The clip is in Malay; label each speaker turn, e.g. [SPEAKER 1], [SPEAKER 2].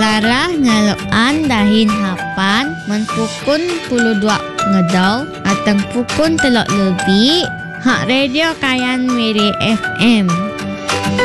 [SPEAKER 1] Melarah ngaloan dahin hapan menpukun 12 ngedau atau pukun telok lebih hak radio Kayan Miri FM.